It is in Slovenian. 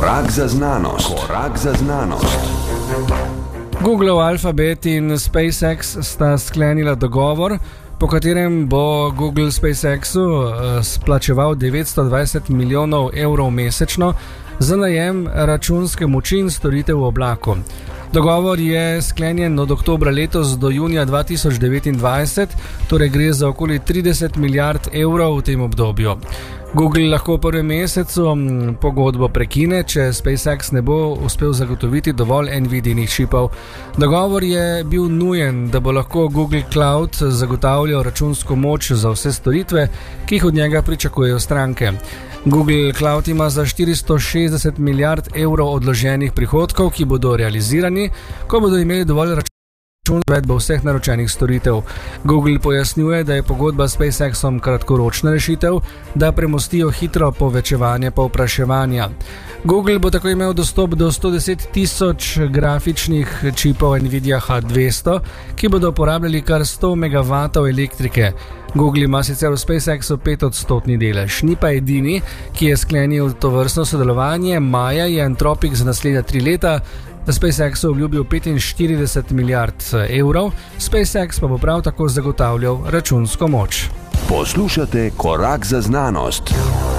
Korak za znanost. Korak za znanost. Googleov Alphabet in SpaceX sta sklenila dogovor, po katerem bo Google SpaceXu splačeval 920 milijonov evrov mesečno za najem računske moči in storitev v oblaku. Dogovor je sklenjen od oktobra letos do junija 2029, torej gre za okoli 30 milijard evrov v tem obdobju. Google lahko v prvem mesecu pogodbo prekine, če SpaceX ne bo uspel zagotoviti dovolj NVIDIA-nih čipov. Dogovor je bil nujen, da bo lahko Google Cloud zagotavljal računsko moč za vse storitve, ki jih od njega pričakujejo stranke. Google Cloud ima za 460 milijard evrov odloženih prihodkov, ki bodo realizirani, ko bodo imeli dovolj račun izvedbo vseh naročenih storitev. Google pojasnjuje, da je pogodba s SpaceXom kratkoročna rešitev, da premostijo hitro povečevanje povpraševanja. Google bo tako imel dostop do 110 tisoč grafičnih čipov NVIDIA H200, ki bodo uporabljali kar 100 MW elektrike. Google ima sicer v SpaceXu 5% delež, ni pa edini, ki je sklenil tovrstno sodelovanje. Maja je Anthropic za naslednja 3 leta SpaceXu obljubil 45 milijard evrov, SpaceX pa bo prav tako zagotavljal računsko moč. Poslušate Korak za znanost.